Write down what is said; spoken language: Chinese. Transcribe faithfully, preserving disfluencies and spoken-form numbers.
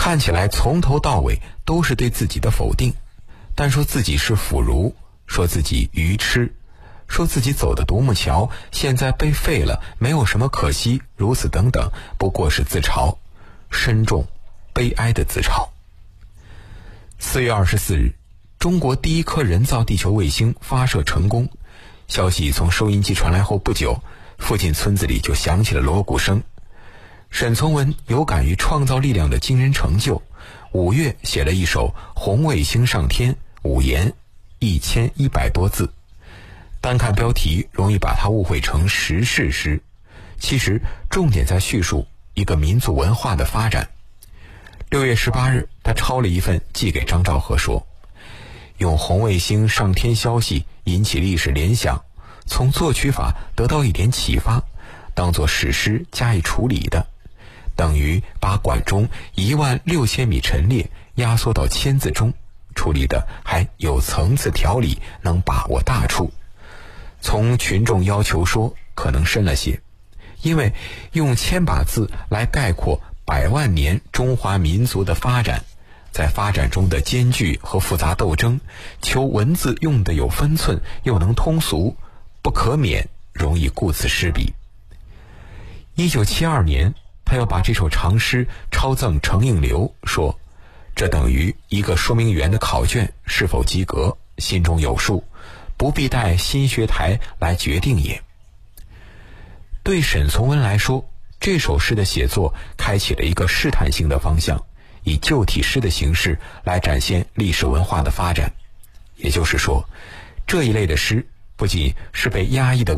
看起来从头到尾都是对自己的否定，但说自己是腐儒，说自己愚痴，说自己走的独木桥现在被废了，没有什么可惜，如此等等，不过是自嘲，深重悲哀的自嘲。四月二十四日，中国第一颗人造地球卫星发射成功。消息从收音机传来后不久，附近村子里就响起了锣鼓声。沈从文有感于创造力量的惊人成就，五月写了一首《红卫星上天》，五言，一千一百多字。单看标题容易把它误会成时事诗，其实重点在叙述一个民族文化的发展。六月十八日，他抄了一份寄给张兆和，说用红卫星上天消息引起历史联想，从作曲法得到一点启发，当作史诗加以处理的，等于把管中一万六千米陈列压缩到千字中，处理的还有层次条理，能把握大处。从群众要求说，可能深了些，因为用千把字来概括百万年中华民族的发展，在发展中的艰巨和复杂斗争，求文字用的有分寸，又能通俗，不可免容易顾此失彼。一九七二年，他要把这首长诗抄赠程应流，说这等于一个说明员的考卷是否及格，心中有数，不必待新学台来决定也。对沈从文来说，这首诗的写作开启了一个试探性的方向，以旧体诗的形式来展现历史文化的发展。也就是说，这一类的诗不仅是被压抑的